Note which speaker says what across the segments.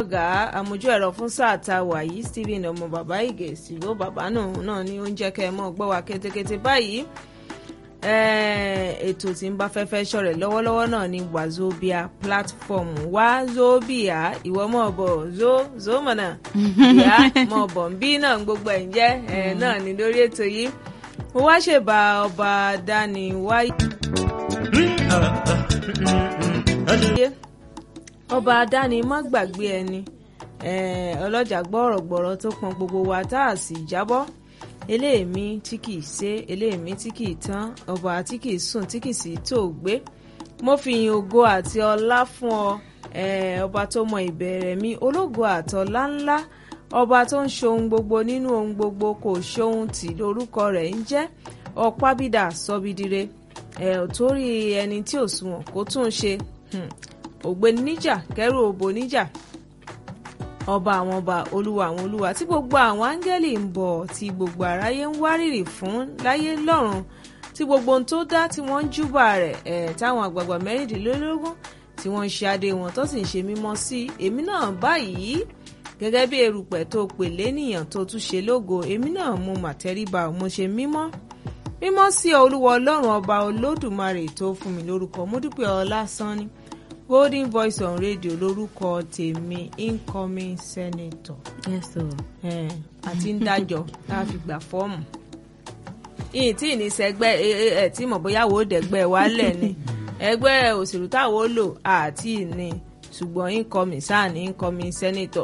Speaker 1: ọ̀gá àmójú ẹ̀rọ fún sáà ta wà yìí Stephen ọmọ bàbá ìgèsì ó bàbá náà ní oúnjẹ kẹ́ ẹ mọ́ gbọ́ wa kétékété báyìí. Ètò tí ń bá fẹ́fẹ́ ṣọ̀rẹ̀ lọ́wọ́lọ́wọ́ náà ní Wazobia platform Wazobia ìwọ mọ̀ bọ̀ zomọ̀nà ìyá mọ̀ bọ̀ ń bí náà gbogbo ẹ̀ ń jẹ́ náà ní lórí ètò yìí. Mo wá ṣèbà ọba dání wáyé. Ọba dání má gbàgbé ẹni ọlọ́jà gbọ́rọ̀gbọ́rọ̀ tó pọn gbogbo wa tá a sì jábọ́. Eléèmí tí kìí ṣe eléèmí tí kìí tán ọba tí kìí sùn tí kìí sì tó gbé. Mo fi ìyìn ògo àti ọlá fún ọ ọba tó mọ ìbẹ̀rẹ̀ mi ológo àtọlá ńlá ọba tó ń ṣohun gbogbo nínú ohun gbogbo kò ṣohun tì lórúkọ rẹ̀ ń jẹ́ ọ̀pábídà sọ́bídire òtórí ẹni tí ò sunwọ̀n kó tún ṣe ògbéni níjà kẹrù òbò níjà ọba àwọn ọba olúwa àwọn olúwa tí gbogbo àwọn áńgẹ́lì ń bọ̀ tí gbogbo aráyé ń wárìrì fún láyé lọ́run tí gbogbo ohun tó dá tí wọ́n ń júbà rẹ̀ táwọn àgbààgbà mẹ́rìndínlógún tí wọ́n ń ṣe adé wọn tó sì ń ṣe mímọ́ sí èmi náà báyìí gẹ́gẹ́ bí erùpẹ̀ tó pè lénìyàn tó tún ṣe lógo èmi náà mo mà tẹríba mo ṣe mímọ́ sí olúwa ọlọ́run ọba olódùmarè tó fún mi lórúkọ mo dúpẹ́ Ọlásánní Golden Voice on Radio lórúkọ tèmi incoming senator.
Speaker 2: Yes o.
Speaker 1: Àti ń dájọ́ tá a fi gbà fọ́ọ̀mù. Ìyìn tí ìní sẹgbẹ́ ẹ̀ tí mọ̀ bóyá wò ó dẹ̀gbẹ́ wálẹ̀ ni ẹgbẹ́ òṣèlú táwọn ó lò àti ìní ṣùgbọ́n incoming sáà ní incoming senator.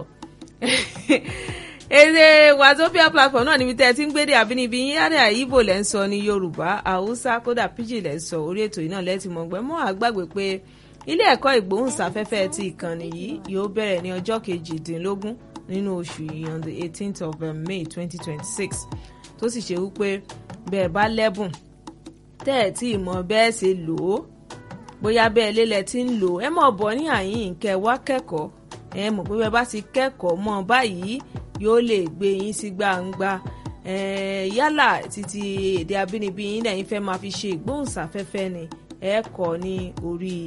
Speaker 1: Èdè Wazobia platform náà níbi tẹ́ ẹ ti ń gbédè àbínibí yín yára Ìgbò lẹ́ ń sọ ní Yorùbá Haúsá kódà Pidgin lẹ́ ń sọ orí ètò yìí náà lẹ́tì mọ̀ gbẹ́ mọ́ àgbàgbé pé ilé ẹ̀kọ́ ìgbóhùnsáfẹ́fẹ́ ti ìkànnì yìí yóò bẹ̀rẹ̀ ní ọjọ́ 18 nínú oṣù yìí on the 18th of May 2026 tó sì ṣe wípé bẹ́ẹ̀ bá lẹ́bùn tẹ́ ẹ̀ tí ìmọ̀ bẹ́ẹ̀ ṣe lò ó bóyá bẹ́ẹ̀ lélẹ̀ tí ń lò ẹ mọ̀ bọ́ ní àyín kẹ́ wá kẹ́kọ̀ọ́ ẹ mọ̀ pé bẹ́ẹ̀ bá ti kẹ́kọ̀ọ́ mọ́ báyìí yóò lè gbé yín sí gbangba yálà títí èdè abínibí yín lẹ́yìn fẹ́ máa fi ṣe ìgbóhùnsáfẹ́fẹ́ ni ẹ kọ́ ní orí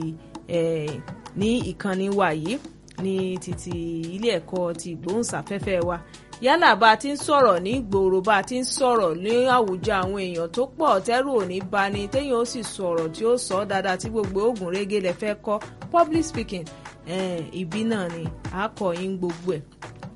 Speaker 1: ní ìkànnì wa yìí ní títí ilé ẹ̀kọ́ ti ìgbóhùnsáfẹ́fẹ́ wa yálà bá a ti ń sọ̀rọ̀ ní ìgboro bá a ti ń sọ̀rọ̀ ní àwùjọ àwọn èèyàn tó pọ̀ tẹ́rù ò ní bá ní téèyàn ó sì sọ̀rọ̀ tí ó sọ dáadáa tí gbogbo ogun rege lẹ fẹ́ kọ́ public speaking ibi náà ni a kọ́ yín gbogbo ẹ̀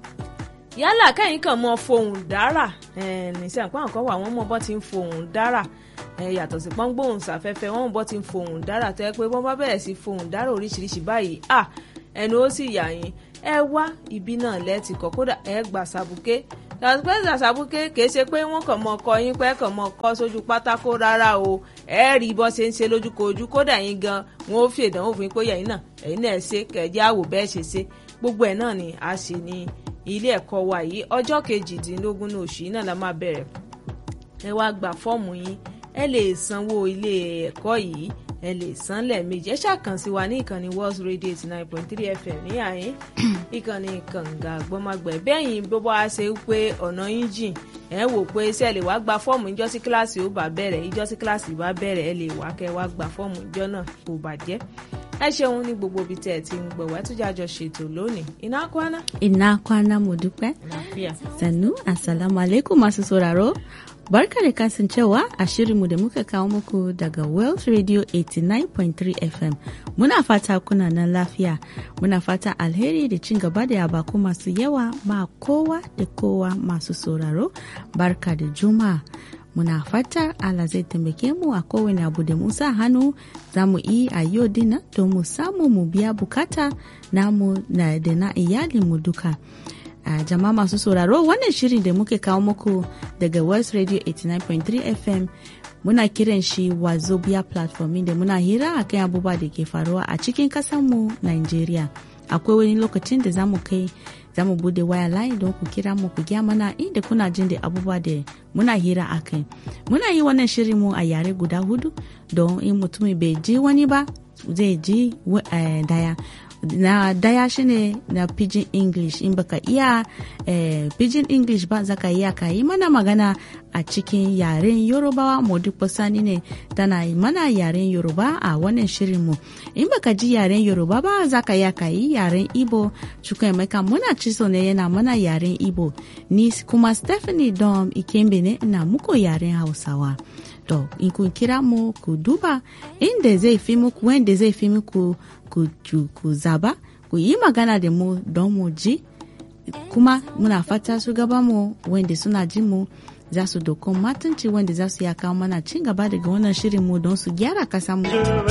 Speaker 1: yálà kẹ́yìn kan mọ fohùn dára nìṣẹ́ àpá nǹkan wà wọ́n mọ bọ́ ti ń fohùn dára yàtọ̀ sí pọ́ngbóhùn sáfẹ́fẹ́ wọ́n bọ́ ti ń fohùn dára tẹ́ pé wọ́n bá bẹ̀rẹ̀ sí fohùn dára oríṣiríṣi báyìí ẹnu ó sì yà yín ẹ wá ibi náà lẹ́ẹ̀tì kọ́ kódà ẹ gbà sàbùké sàbùké kìí ṣe pé wọ́n kàn mọ ọkọ yín pé kàn mọ ọkọ sójú pátákó rárá o ẹ rí bọ́ ṣe ń ṣe lójúkojú kódà yín gan wọn ó fi ìdánwò fún yín pé ẹ̀yin náà ṣe kẹ̀jẹ́ àwò bẹ́ẹ̀ ṣe gbogbo ẹ̀ náà ni a ṣe ní ilé ẹ̀kọ́ wa yìí ọjọ́ 18 ní oṣù yìí náà la máa bẹ̀rẹ̀ ẹ wá gba fọ́ọ̀mù yín ẹ lè sanwó ilé ẹ̀kọ́ yìí ẹ lè san lẹ́ẹ̀mejì ẹ ṣàkàn sí wa ní ìkànnì World Radio 89.3 FM ní àyín ìkànnì kànga gbọ́mágbẹ́ bẹ́yìn bó bá ṣe pé ọ̀nà yín jìn ẹ wò pé ṣé ẹ lè wá gba fọ́ọ̀mù ìjọ́ sí kíláàsì ó bá bẹ̀rẹ̀ ìjọ́ sí kíláàsì bá bẹ̀rẹ̀ ẹ lè wá kẹ́ wá gba fọ́ọ̀mù ìjọ́ náà kò bàjẹ́ ẹ ṣeun ní gbogbo ibi tẹ́ ẹ ti ń gbọ̀wọ́ ẹ tún jájọ ṣètò lónìí
Speaker 2: ina kwana mu dúpẹ́ sannu assalamu alaikum masu sauraro barka da kasancewa a shirinmu da muka kawo muku daga Wells Radio 89.3 FM muna fata kuna nan lafiya muna fata alheri da cin gaba da yabako masu yawa ma kowa da kowa masu sauraro barka da juma'a muna fata Allah zai taimake mu a kowane abu da musa hannu za mu yi a yau dina don mu samu mu biya bukata namu da na iyalinmu duka. Jama'a masu sauraro wannan shirin da muke kawo muku daga West Radio 89.3 FM muna kiran shi Wazobia platform da muna hira akan abubuwa da ke faruwa a cikin kasanmu Nigeria. Akwai wani lokacin da zamu bude waya line don ku kira mu ku gya mana inda kuna jin da abubuwa da muna hira akai. Muna yi wannan shirin mu a yare guda 4 don in mutum bai ji wani ba zai ji daya. na daya shine na pidgin English. In baka iya pidgin English ba, zaka iya ka yi mana magana a cikin yaren Yorubawa. Modibo Sani ne tana yi mana yaren Yoruba a wannan shirinmu. In baka ji yaren Yoruba ba, zaka iya ka yi yaren Igbo. Chukwuemeka Muna Chiso ne yana mana yaren Igbo. Ni kuma Stephanie Dom Ikembe ne ina muku yaren Hausawa. To, in kun kira mu ku duba inda zai fi muku, wanda zai fi muku ku zaba, ku yi magana da mu don mu ji. Kuma muna fata su gaba mu wanda suna ji mu za su dokon matanci wanda za su ya kawo mana cin gaba daga wannan shirin mu don su gyara kasa mu.